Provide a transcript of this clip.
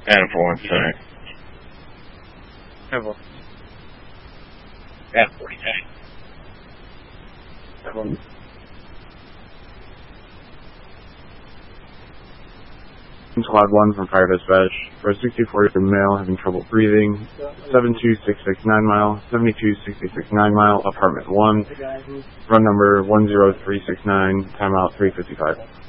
Adam for 1 center. Evan. Adam 49. Evan. Squad 1 from Fire Dispatch. For a 64 male having trouble breathing. 72669 mile, 72669 mile, apartment 1. Run number 10369, timeout 355.